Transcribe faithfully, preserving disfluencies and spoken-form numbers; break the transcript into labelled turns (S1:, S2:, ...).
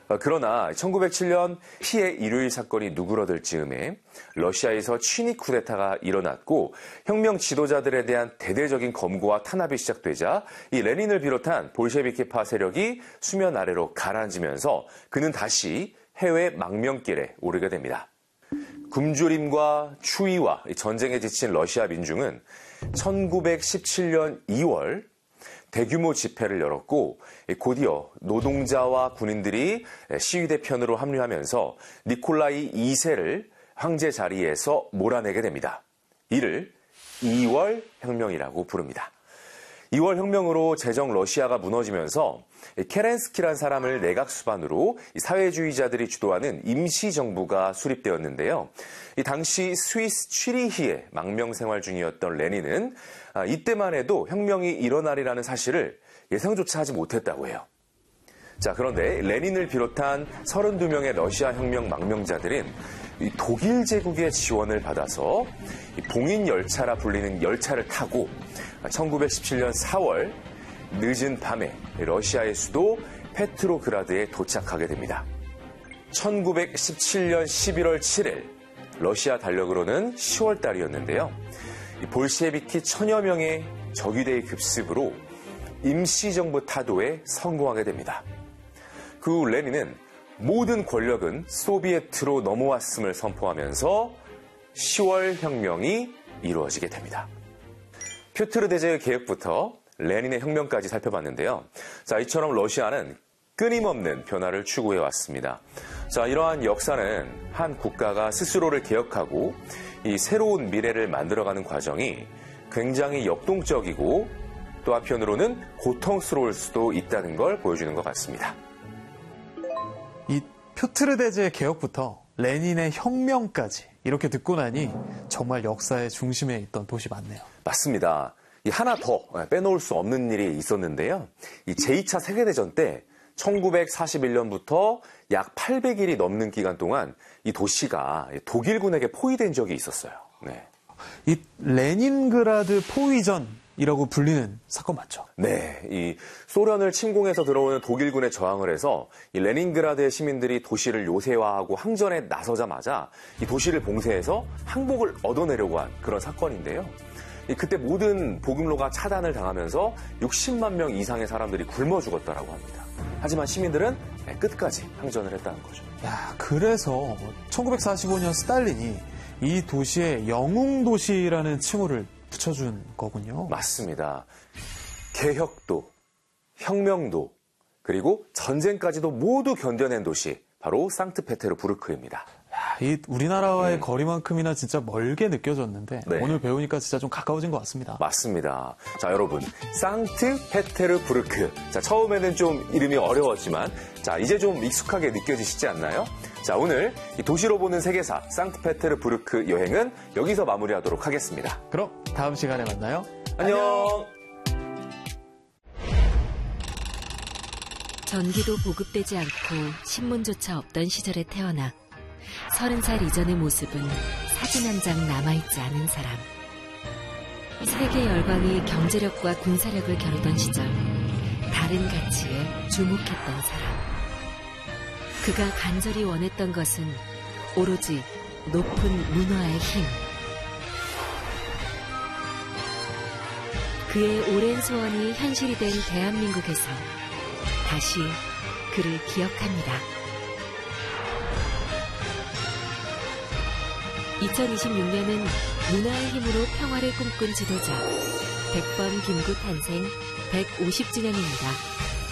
S1: 그러나 천구백칠 년 피해 일요일 사건이 누그러들 즈음에 러시아에서 취니 쿠데타가 일어났고 혁명 지도자들에 대한 대대적인 검거와 탄압이 시작되자 이 레닌을 비롯한 볼셰비키파 세력이 수면 아래로 가라앉으면서 그는 다시 해외 망명길에 오르게 됩니다. 굶주림과 추위와 전쟁에 지친 러시아 민중은 천구백십칠 년 이월 대규모 집회를 열었고 곧이어 노동자와 군인들이 시위대 편으로 합류하면서 니콜라이 이 세를 황제 자리에서 몰아내게 됩니다. 이를 이월 혁명이라고 부릅니다. 이월 당시로 제정 러시아가 무너지면서 케렌스키란 사람을 내각 수반으로 사회주의자들이 주도하는 임시정부가 수립되었는데요. 이 당시 스위스 취리히에 망명 생활 중이었던 레닌은 이때만 해도 혁명이 일어나리라는 사실을 예상조차 하지 못했다고 해요. 자, 그런데 레닌을 비롯한 서른두 명의 러시아 혁명 망명자들은 독일 제국의 지원을 받아서 봉인 열차라 불리는 열차를 타고 천구백십칠 년 사월 늦은 밤에 러시아의 수도 페트로그라드에 도착하게 됩니다. 천구백십칠 년 십일월 칠일 러시아 달력으로는 시월 달이었는데요. 볼셰비키 천여 명의 적위대의 급습으로 임시정부 타도에 성공하게 됩니다. 그 후 레닌은 모든 권력은 소비에트로 넘어왔음을 선포하면서 시월 혁명이 이루어지게 됩니다. 퓨트르 대제의 개혁부터 레닌의 혁명까지 살펴봤는데요. 자, 이처럼 러시아는 끊임없는 변화를 추구해 왔습니다. 자, 이러한 역사는 한 국가가 스스로를 개혁하고 이 새로운 미래를 만들어가는 과정이 굉장히 역동적이고 또 한편으로는 고통스러울 수도 있다는 걸 보여주는 것 같습니다.
S2: 이 퓨트르 대제의 개혁부터 레닌의 혁명까지 이렇게 듣고 나니 정말 역사의 중심에 있던 도시 맞네요.
S1: 맞습니다. 이 하나 더 빼놓을 수 없는 일이 있었는데요. 이 제이 차 세계대전 때 천구백사십일 년부터 약 팔백 일이 넘는 기간 동안 이 도시가 독일군에게 포위된 적이 있었어요. 네.
S2: 이 레닌그라드 포위전이라고 불리는 사건 맞죠?
S1: 네, 이 소련을 침공해서 들어오는 독일군에 저항을 해서 이 레닌그라드의 시민들이 도시를 요새화하고 항전에 나서자마자 이 도시를 봉쇄해서 항복을 얻어내려고 한 그런 사건인데요. 그때 모든 보급로가 차단을 당하면서 육십만 명 이상의 사람들이 굶어 죽었다라고 합니다. 하지만 시민들은 끝까지 항전을 했다는 거죠.
S2: 야, 그래서 천구백사십오 년 스탈린이 이 도시에 영웅도시라는 칭호를 붙여준 거군요.
S1: 맞습니다. 개혁도, 혁명도, 그리고 전쟁까지도 모두 견뎌낸 도시, 바로 상트페테르부르크입니다.
S2: 야, 이 우리나라와의 음. 거리만큼이나 진짜 멀게 느껴졌는데 네. 오늘 배우니까 진짜 좀 가까워진 것 같습니다.
S1: 맞습니다. 자, 여러분, 상트페테르부르크. 자, 처음에는 좀 이름이 어려웠지만 자, 이제 좀 익숙하게 느껴지시지 않나요? 자, 오늘 이 도시로 보는 세계사 상트페테르부르크 여행은 여기서 마무리하도록 하겠습니다.
S2: 그럼 다음 시간에 만나요.
S1: 안녕. 안녕.
S3: 전기도 보급되지 않고 신문조차 없던 시절에 태어나 서른 살 이전의 모습은 사진 한 장 남아있지 않은 사람. 세계 열강이 경제력과 군사력을 겨루던 시절 다른 가치에 주목했던 사람. 그가 간절히 원했던 것은 오로지 높은 문화의 힘. 그의 오랜 소원이 현실이 된 대한민국에서 다시 그를 기억합니다. 이천이십육 년은 문화의 힘으로 평화를 꿈꾼 지도자 백범 김구 탄생 백오십 주년입니다.